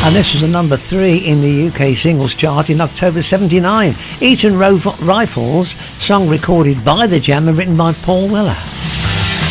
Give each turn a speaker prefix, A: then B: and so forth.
A: And this was a number 3 in the UK singles chart in October 79. Eton Rifles, song recorded by The Jam and written by Paul Weller.